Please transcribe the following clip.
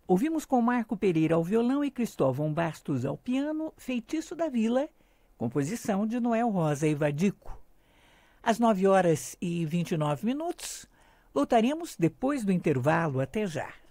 Ouvimos com Marco Pereira ao violão e Cristóvão Bastos ao piano, Feitiço da Vila, composição de Noel Rosa e Vadico. Às 9h29, lutaremos depois do intervalo. Até já.